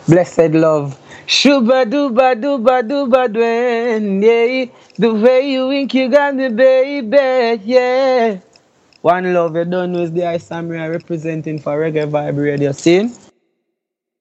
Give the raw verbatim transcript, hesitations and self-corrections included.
Blessed love. Shuba duba duba duba dwen, yeah. The way you wink, you got me, baby, yeah. One love, you don't know is the Ice Samurai representing for Reggae Vibe Radio scene.